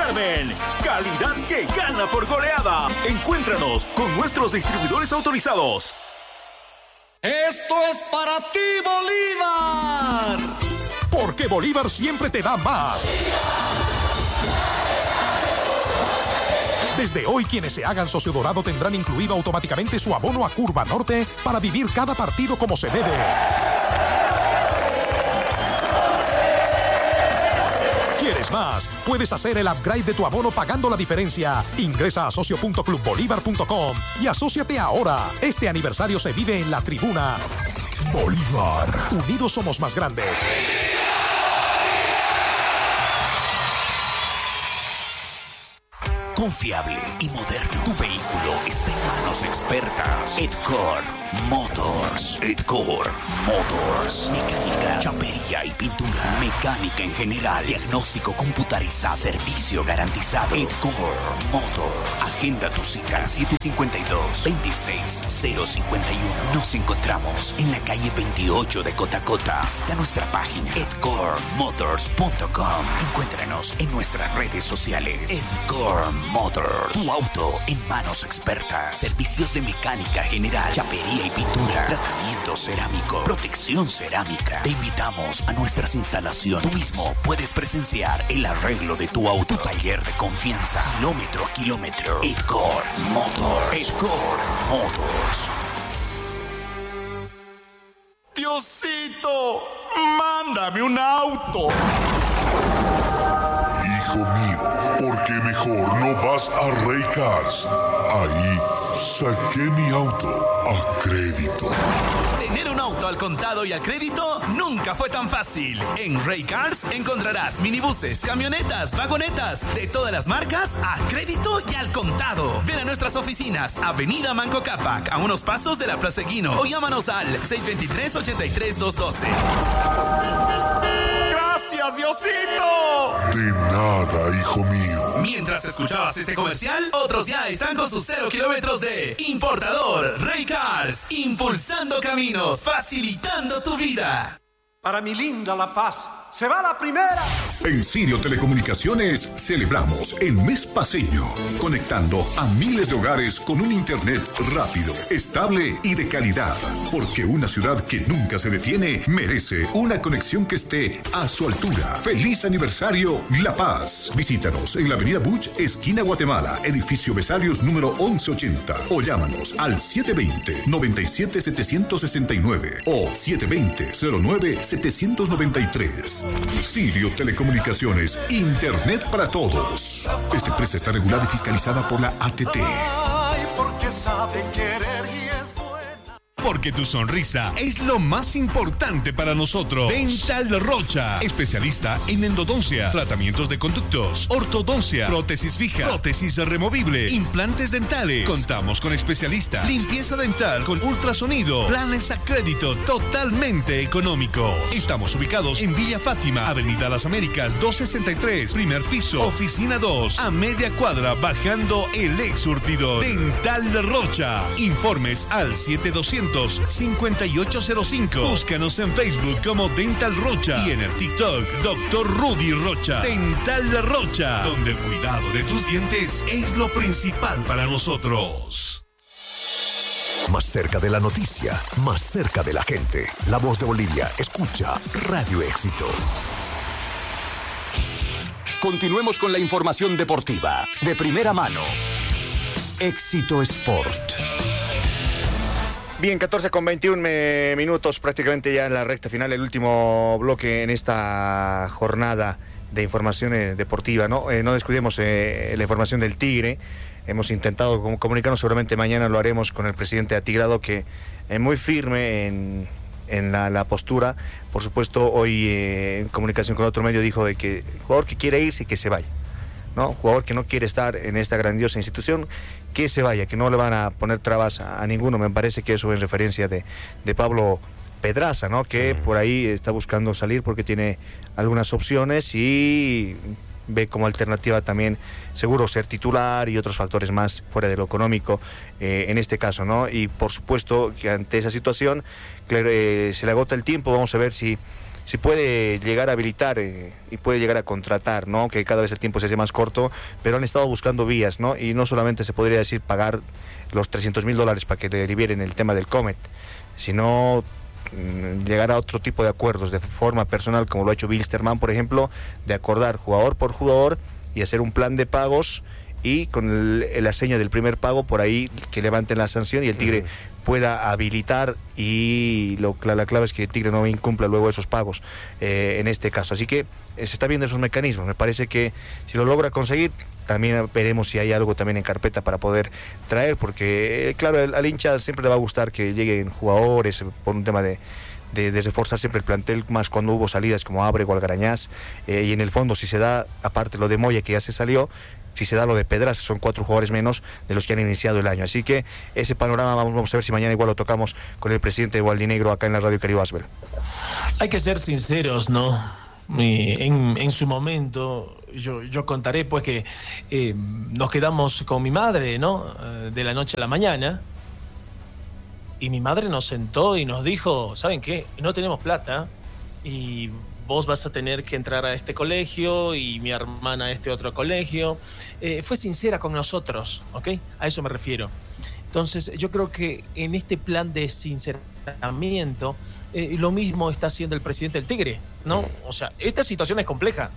Carmen. Calidad que gana por goleada. Encuéntranos con nuestros distribuidores autorizados. Esto es para ti, Bolívar. Porque Bolívar siempre te da más. Desde hoy, quienes se hagan socio dorado tendrán incluido automáticamente su abono a Curva Norte para vivir cada partido como se debe. ¿Quieres más? Puedes hacer el upgrade de tu abono pagando la diferencia. Ingresa a socio.clubbolivar.com y asóciate ahora. Este aniversario se vive en la tribuna. Bolívar. Unidos somos más grandes. Confiable y moderno. Tu vehículo está en manos expertas. Edcore Motors. Edcore Motors. Mecánica, chapería y pintura. Mecánica en general. Diagnóstico computarizado. Servicio garantizado. Edcore Motors. Agenda tu cita. 752-26051. Nos encontramos en la calle 28 de Cotacota. Visita nuestra página edcoremotors.com. Encuéntranos en nuestras redes sociales. Edcore Motors. Tu auto en manos expertas. Servicios de mecánica general, chapería y pintura. Tratamiento cerámico. Protección cerámica. Te invitamos a nuestras instalaciones. Tú mismo puedes presenciar el arreglo de tu auto. Tu taller de confianza. Kilómetro a kilómetro. Edcore Motors. Edcore Motors. Diosito, mándame un auto. Hijo mío, ¿por qué mejor no vas a Rey Cars? Ahí saqué mi auto a crédito. Tener un auto al contado y a crédito nunca fue tan fácil. En Rey Cars encontrarás minibuses, camionetas, vagonetas de todas las marcas a crédito y al contado. Ven a nuestras oficinas, Avenida Manco Cápac, a unos pasos de la Plaza Eguino, o llámanos al 623-83212. ¡Gracias, Diosito! De nada, hijo mío. Mientras escuchabas este comercial, otros ya están con sus 0 kilómetros de importador. Rey Cars, impulsando caminos, facilitando tu vida. Para mi linda La Paz, se va la primera. En Sirio Telecomunicaciones celebramos el mes paceño, conectando a miles de hogares con un internet rápido, estable y de calidad. Porque una ciudad que nunca se detiene merece una conexión que esté a su altura. ¡Feliz aniversario, La Paz! Visítanos en la avenida Buch, esquina Guatemala, edificio Besarios número 1180. O llámanos al 720-97-769 o 720-09-793. Sirio Telecomunicaciones, Internet para todos. Esta empresa está regulada y fiscalizada por la ATT. Porque sabe querer y es buena. Porque tu sonrisa es lo más importante para nosotros. Dental Rocha, especialista en endodoncia, tratamientos de conductos, ortodoncia, prótesis fija, prótesis removible, implantes dentales. Contamos con especialistas, limpieza dental con ultrasonido, planes a crédito totalmente económicos. Estamos ubicados en Villa Fátima, Avenida Las Américas 263, primer piso, oficina 2, a media cuadra, bajando el ex surtidor. Dental Rocha. Informes al 7200-5805. Búscanos en Facebook como Dental Rocha y en el TikTok Dr. Rudy Rocha. Dental Rocha, donde el cuidado de tus dientes es lo principal para nosotros. Más cerca de la noticia, más cerca de la gente. La Voz de Bolivia, escucha Radio Éxito. Continuemos con la información deportiva de primera mano. Éxito Sport. Bien, 14:21 minutos, prácticamente ya en la recta final, el último bloque en esta jornada de información deportiva, ¿no? No descuidemos la información del Tigre. Hemos intentado comunicarnos, seguramente mañana lo haremos con el presidente atigrado, que es muy firme en la postura. Por supuesto, hoy en comunicación con otro medio dijo de que el jugador que quiere irse, que se vaya, ¿no? Jugador que no quiere estar en esta grandiosa institución, que se vaya, que no le van a poner trabas a ninguno. Me parece que eso es referencia de Pablo Pedraza, ¿no? Que por ahí está buscando salir porque tiene algunas opciones y ve como alternativa también seguro ser titular y otros factores más fuera de lo económico en este caso, ¿no? Y por supuesto que ante esa situación se le agota el tiempo. Vamos a ver si se puede llegar a habilitar y puede llegar a contratar, ¿no? Que cada vez el tiempo se hace más corto, pero han estado buscando vías, ¿no? Y no solamente se podría decir pagar los $300,000 para que le liberen el tema del Comet, sino llegar a otro tipo de acuerdos de forma personal, como lo ha hecho Wilstermann, por ejemplo, de acordar jugador por jugador y hacer un plan de pagos, y con la seña del primer pago por ahí que levanten la sanción y el Tigre pueda habilitar, y la clave es que el Tigre no incumpla luego esos pagos en este caso. Así que se está viendo esos mecanismos. Me parece que si lo logra conseguir, también veremos si hay algo también en carpeta para poder traer, porque claro, al hincha siempre le va a gustar que lleguen jugadores por un tema de reforzar siempre el plantel, más cuando hubo salidas como Ábrego, Algarañaz, y en el fondo si se da, aparte lo de Moya que ya se salió, si se da lo de Pedraza, son 4 jugadores menos de los que han iniciado el año. Así que ese panorama vamos a ver si mañana igual lo tocamos con el presidente de Gualdinegro acá en la Radio Caribe Asbel. Hay que ser sinceros, ¿no? En su momento yo contaré pues que nos quedamos con mi madre, ¿no? De la noche a la mañana, y mi madre nos sentó y nos dijo, ¿saben qué? No tenemos plata y vos vas a tener que entrar a este colegio y mi hermana a este otro colegio. Fue sincera con nosotros, ¿ok? A eso me refiero. Entonces yo creo que en este plan de sinceramiento lo mismo está haciendo el presidente del Tigre, ¿no? O sea, esta situación es compleja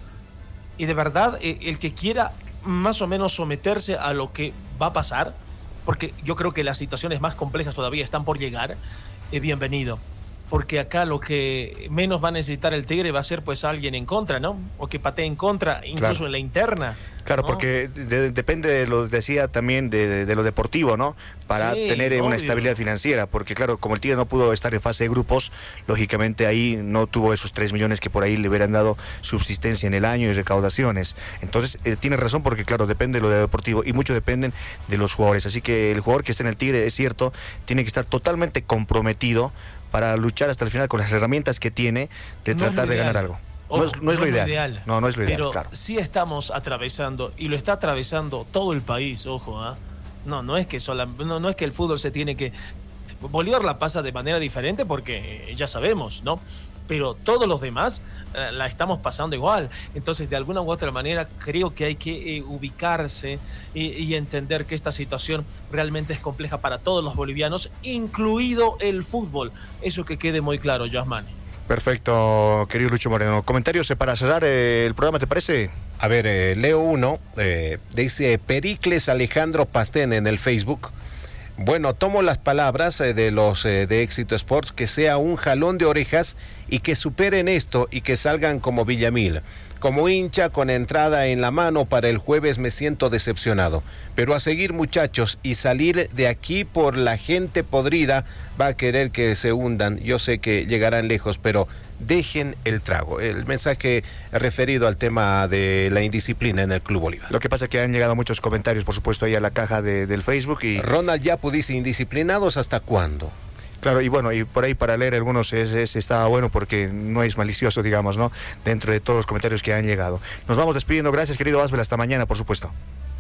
y de verdad el que quiera más o menos someterse a lo que va a pasar, porque yo creo que las situaciones más complejas todavía están por llegar, bienvenido. Porque acá lo que menos va a necesitar el Tigre va a ser pues alguien en contra, ¿no? O que patee en contra, incluso claro, en la interna. Claro, ¿no? Porque depende de lo decía también de lo deportivo, ¿no? Para tener una estabilidad financiera, porque claro, como el Tigre no pudo estar en fase de grupos, lógicamente ahí no tuvo esos 3 millones que por ahí le hubieran dado subsistencia en el año y recaudaciones. Entonces, tiene razón, porque claro, depende de lo deportivo y mucho dependen de los jugadores. Así que el jugador que esté en el Tigre, es cierto, tiene que estar totalmente comprometido para luchar hasta el final con las herramientas que tiene de tratar de ganar algo. No es lo ideal. No es lo ideal, pero claro. Sí estamos atravesando, y lo está atravesando todo el país, ojo, ¿eh? No es que no es que el fútbol se tiene que... Bolívar la pasa de manera diferente porque ya sabemos, ¿no? Pero todos los demás la estamos pasando igual. Entonces, de alguna u otra manera, creo que hay que ubicarse y entender que esta situación realmente es compleja para todos los bolivianos, incluido el fútbol. Eso que quede muy claro, Yasmani. Perfecto, querido Lucho Moreno. ¿Comentarios para cerrar el programa, te parece? A ver, leo uno. Dice Pericles Alejandro Pastén en el Facebook. Bueno, tomo las palabras de los de Éxito Sports, que sea un jalón de orejas y que superen esto y que salgan como Villamil. Como hincha con entrada en la mano para el jueves me siento decepcionado. Pero a seguir, muchachos, y salir de aquí por la gente podrida va a querer que se hundan. Yo sé que llegarán lejos, pero dejen el trago. El mensaje referido al tema de la indisciplina en el Club Bolívar. Lo que pasa es que han llegado muchos comentarios, por supuesto, ahí a la caja del Facebook. Y Ronald Yapu dice, ¿indisciplinados hasta cuándo? Claro, y bueno, y por ahí para leer algunos está bueno porque no es malicioso, digamos, ¿no? Dentro de todos los comentarios que han llegado. Nos vamos despidiendo. Gracias, querido Asbel. Hasta mañana, por supuesto.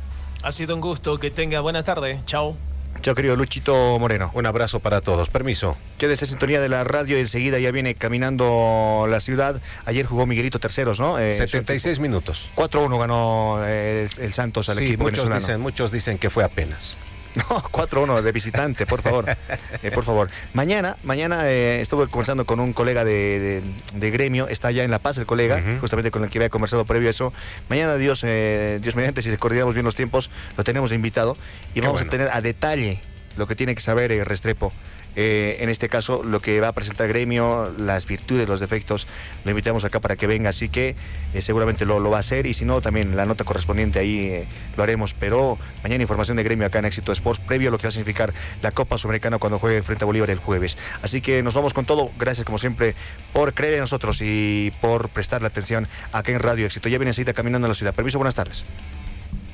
Ha sido un gusto. Que tenga buena tarde. Chao. Chao, querido Luchito Moreno. Un abrazo para todos. Permiso. Quédese en sintonía de la radio y enseguida ya viene caminando la ciudad. Ayer jugó Miguelito Terceros, ¿no? 76 minutos. 4-1 ganó el Santos al equipo venezolano. Muchos dicen que fue apenas. No, 4-1 de visitante, por favor. Por favor. Mañana estuve conversando con un colega de gremio, está allá en La Paz el colega, justamente con el que había conversado previo a eso. Mañana, Dios mediante, si coordinamos bien los tiempos, lo tenemos invitado y vamos a tener a detalle lo que tiene que saber Restrepo. En este caso, lo que va a presentar gremio, las virtudes, los defectos, lo invitamos acá para que venga, así que seguramente lo va a hacer, y si no, también la nota correspondiente ahí lo haremos, pero mañana información de gremio acá en Éxito Sports, previo a lo que va a significar la Copa Sudamericana cuando juegue frente a Bolívar el jueves. Así que nos vamos con todo. Gracias como siempre por creer en nosotros y por prestar la atención acá en Radio Éxito. Ya viene enseguida caminando en la ciudad. Permiso, buenas tardes.